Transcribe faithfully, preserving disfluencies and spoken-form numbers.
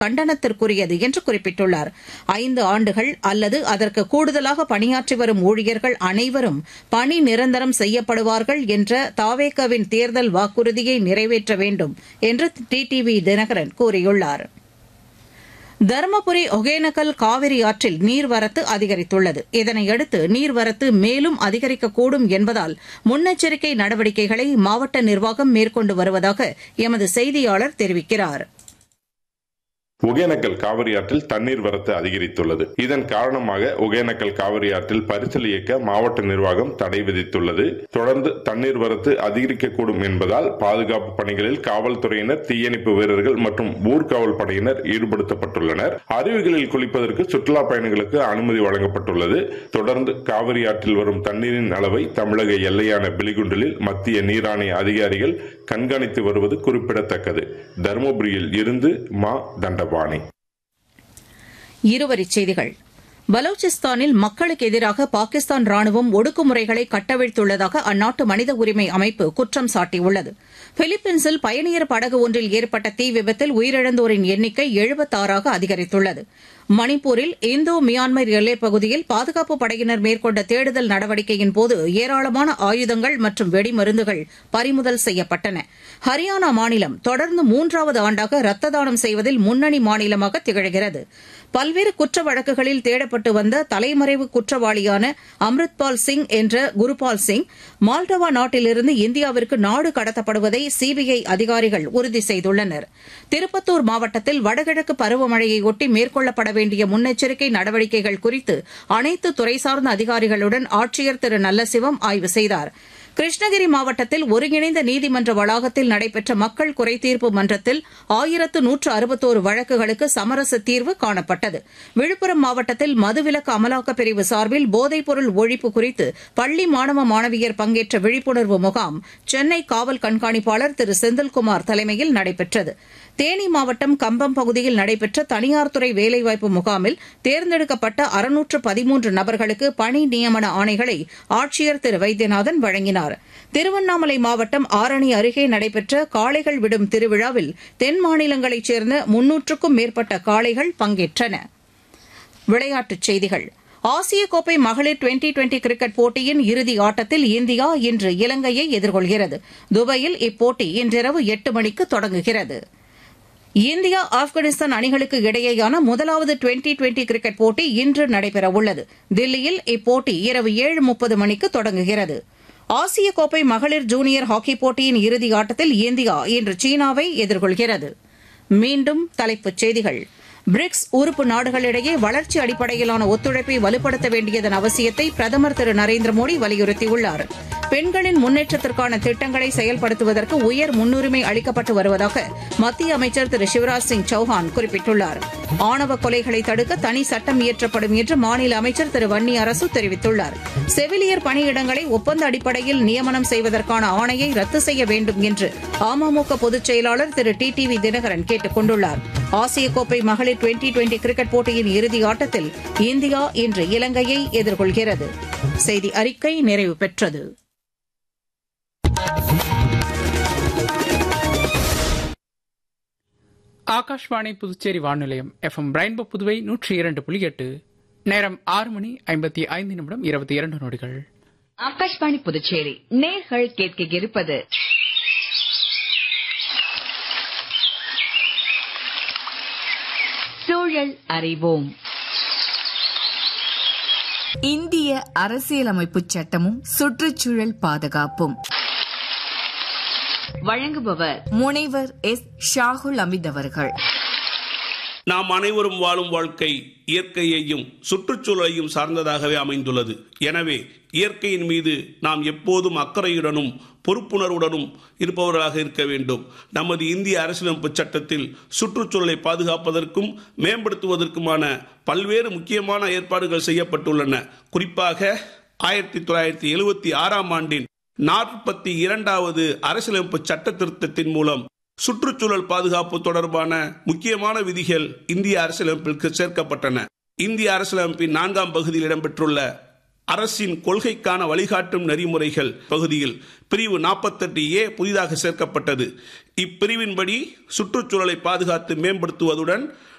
கண்டனத்திற்குரியது என்று குறிப்பிட்டுள்ளார். ஐந்து ஆண்டுகள் அல்லது அதற்கு கூடுதலாக பணியாற்றி வரும் ஊழியர்கள் அனைவரும் பணி நிரந்தரம் செய்யப்படுவார்கள் என்ற தாவேகாவின் தேர்தல் வாக்குறுதியை நிறைவேற்ற வேண்டும் என்று டிடிவி தினகரன் கூறியுள்ளார். தருமபுரி ஒகேனக்கல் காவிரி ஆற்றில் நீர்வரத்து அதிகரித்துள்ளது. இதனையடுத்து நீர்வரத்து மேலும் அதிகரிக்கக்கூடும் என்பதால் முன்னெச்சரிக்கை நடவடிக்கைகளை மாவட்ட நிர்வாகம் மேற்கொண்டு வருவதாக எமது செய்தியாளர் தெரிவிக்கிறார். ஒகேனக்கல் காவிரி ஆற்றில் தண்ணீர் வரத்து அதிகரித்துள்ளது. இதன் காரணமாக ஒகேனக்கல் காவிரி ஆற்றில் பரிசல் இயக்க மாவட்ட நிர்வாகம் தடை விதித்துள்ளது. தொடர்ந்து தண்ணீர் வரத்து அதிகரிக்கக்கூடும் என்பதால் பாதுகாப்பு பணிகளில் காவல்துறையினர், தீயணைப்பு வீரர்கள் மற்றும் ஊர்காவல் படையினர் ஈடுபடுத்தப்பட்டுள்ளனர். அருவிகளில் குளிப்பதற்கு சுற்றுலா பயணிகளுக்கு அனுமதி வழங்கப்பட்டுள்ளது. தொடர்ந்து காவிரி ஆற்றில் வரும் தண்ணீரின் அளவை தமிழக எல்லையான பிலிகுண்டலில் மத்திய நீராணைய அதிகாரிகள் கண்காணித்து வருவது குறிப்பிடத்தக்கது. தருமபுரியில் இருந்து மா தண்டபாணி. இருவரிச் செய்திகள். பலூச்சிஸ்தானில் மக்களுக்கு எதிராக பாகிஸ்தான் ராணுவம் ஒடுக்குமுறைகளை கட்டவிழ்த்துள்ளதாக அந்நாட்டு மனித உரிமை அமைப்பு குற்றம் சாட்டியுள்ளது. பிலிப்பீன்ஸில் பயணியர் படகு ஒன்றில் ஏற்பட்ட தீ விபத்தில் உயிரிழந்தோரின் எண்ணிக்கை எழுபத்தாறாக அதிகரித்துள்ளது. மணிப்பூரில் இந்தோ மியான்மர் எல்லைப் பகுதியில் பாதுகாப்பு படையினர் மேற்கொண்ட தேடுதல் நடவடிக்கையின் போது ஏராளமான ஆயுதங்கள் மற்றும் வெடிமருந்துகள் பறிமுதல் செய்யப்பட்டன. ஹரியானா மாநிலம் தொடர்ந்து மூன்றாவது ஆண்டாக ரத்த தானம் செய்வதில் முன்னணி மாநிலமாக திகழ்கிறது. பல்வேறு குற்ற வழக்குகளில் தேடப்பட்டு வந்த தலைமறைவு குற்றவாளியான அம்ரித்பால் சிங் என்ற குருபால் சிங் மால்டவா நாட்டிலிருந்து இந்தியாவிற்கு நாடு கடத்தப்படுவதை சிபிஐ அதிகாரிகள் உறுதி செய்துள்ளனர். திருப்பத்தூர் மாவட்டத்தில் வடகிழக்கு பருவமழையையொட்டி மேற்கொள்ளப்பட வேண்டிய முன்னெச்சரிக்கை நடவடிக்கைகள் குறித்து அனைத்து துறை சார்ந்த அதிகாரிகளுடன் ஆட்சியர் திரு நல்லசிவம் ஆய்வு செய்தார். கிருஷ்ணகிரி மாவட்டத்தில் ஒருங்கிணைந்த நீதிமன்ற வளாகத்தில் நடைபெற்ற மக்கள் குறைதீர்ப்பு மன்றத்தில் ஆயிரத்து நூற்று அறுபத்தோரு வழக்குகளுக்கு சமரச தீர்வு காணப்பட்டது. விழுப்புரம் மாவட்டத்தில் மதுவிலக்கு அமலாக்கப் பிரிவு சார்பில் போதைப்பொருள் ஒழிப்பு குறித்து பள்ளி மாணவ மாணவியர் பங்கேற்ற விழிப்புணர்வு முகாம் சென்னை காவல் கண்காணிப்பாளர் திரு செந்தில்குமார் தலைமையில் நடைபெற்றது. தேனி மாவட்டம் கம்பம் பகுதியில் நடைபெற்ற தனியார் துறை வேலைவாய்ப்பு முகாமில் தேர்ந்தெடுக்கப்பட்ட அறுநூற்று பதிமூன்று நபர்களுக்கு பணி நியமன ஆணைகளை ஆட்சியர் திரு வைத்தியநாதன் வழங்கினார். திருவண்ணாமலை மாவட்டம் ஆரணி அருகே நடைபெற்ற காளைகள் விடும் திருவிழாவில் தென் மாநிலங்களைச் சேர்ந்த முன்னூற்றுக்கும் மேற்பட்ட காளைகள் பங்கேற்றன. விளையாட்டுச் செய்திகள். ஆசிய கோப்பை மகளிர் டுவெண்டி டுவெண்டி கிரிக்கெட் போட்டியின் இறுதி ஆட்டத்தில் இந்தியா இன்று இலங்கையை எதிர்கொள்கிறது. துபாயில் இப்போட்டி இன்றிரவு எட்டு மணிக்கு தொடங்குகிறது. இந்தியா ஆப்கானிஸ்தான் அணிகளுக்கு இடையேயான முதலாவது டுவெண்டி டுவெண்டி கிரிக்கெட் போட்டி இன்று நடைபெறவுள்ளது. தில்லியில் இப்போட்டி இரவு ஏழு முப்பது மணிக்கு தொடங்குகிறது. ஆசிய கோப்பை மகளிர் ஜூனியர் ஹாக்கி போட்டியின் இறுதி ஆட்டத்தில் இந்தியா இன்று சீனாவை எதிர்கொள்கிறது. மீண்டும் தலைப்புச் செய்திகள். பிரிக்ஸ் உறுப்பு நாடுகளிடையே வளர்ச்சி அடிப்படையிலான ஒத்துழைப்பை வலுப்படுத்த வேண்டியதன் அவசியத்தை பிரதமர் திரு நரேந்திர மோடி வலியுறுத்தியுள்ளார். பெண்களின் முன்னேற்றத்திற்கான திட்டங்களை செயல்படுத்துவதற்கு உயர் முன்னுரிமை அளிக்கப்பட்டு வருவதாக மத்திய அமைச்சர் திரு சிவராஜ் சிங் சௌஹான் குறிப்பிட்டுள்ளார். ஆணவ கொலைகளை தடுக்க தனி சட்டம் இயற்றப்படும் என்று மாநில அமைச்சர் திரு வன்னி அரசு தெரிவித்துள்ளார். செவிலியர் பணியிடங்களை ஒப்பந்த அடிப்படையில் நியமனம் செய்வதற்கான ஆணையை ரத்து செய்ய வேண்டும் என்று அமமுக பொதுச் செயலாளர் திரு டிடிவி தினகரன் கேட்டுக் கொண்டுள்ளார். ஆசிய கோப்பை மகளிர் டுவெண்டி டுவெண்டி கிரிக்கெட் போட்டியின் இறுதி ஆட்டத்தில் இந்தியா இன்று இலங்கையை எதிர்கொள்கிறது. செய்தி அறிக்கை நிறைவு பெற்றது. Akashvani Puducherry வானொலியம் F M rainbow Puduvai நூற்றி இரண்டு புள்ளி எட்டு. நேரம் ஆறு மணி ஐம்பத்தி ஐந்து நிமிடம் இருபத்தி இரண்டு நொடிகள். ஆகாஷ்வாணி புதுச்சேரி நேர்கள் கேட்க இருப்பது சூழல் அறிவோம். இந்திய அரசியலமைப்பு சட்டமும் சுற்றுச்சூழல் பாதுகாப்பும். வழங்குபவர் முனைவர் எஸ் ஷாகுல் அமித் அவர்கள். நாம் அனைவரும் வாழும் வாழ்க்கை இயற்கையையும் சுற்றுச்சூழலையும் சார்ந்ததாகவே அமைந்துள்ளது. எனவே இயற்கையின் மீது நாம் எப்போதும் அக்கறையுடனும் பொறுப்புணர்வுடனும் இருப்பவர்களாக இருக்க வேண்டும். நமது இந்திய அரசியலமைப்பு சட்டத்தில் சுற்றுச்சூழலை பாதுகாப்பதற்கும் மேம்படுத்துவதற்குமான பல்வேறு முக்கியமான ஏற்பாடுகள் செய்யப்பட்டுள்ளன. குறிப்பாக ஆயிரத்தி தொள்ளாயிரத்தி எழுபத்தி ஆறாம் ஆண்டின் நாற்பத்தி இரண்டாவது அரசியலமைப்பு சட்ட திருத்தத்தின் மூலம் சுற்றுச்சூழல் பாதுகாப்பு தொடர்பான முக்கியமான விதிகள் இந்திய அரசியலமைப்பிற்கு சேர்க்கப்பட்டன. இந்திய அரசியலமைப்பின் நான்காம் பகுதியில் இடம்பெற்றுள்ள அரசின் கொள்கைக்கான வழிகாட்டும் நெறிமுறைகள் பகுதியில் பிரிவு நாற்பத்தி எட்டு ஏ புதிதாக சேர்க்கப்பட்டது. இப்பிரிவின்படி சுற்றுச்சூழலை பாதுகாத்து மேம்படுத்துவதுடன்